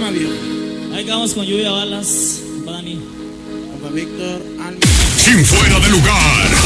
Alma, viejo. Ahí quedamos con lluvia balas, papá Dani. Papá Víctor, Alma. Sin fuera de lugar.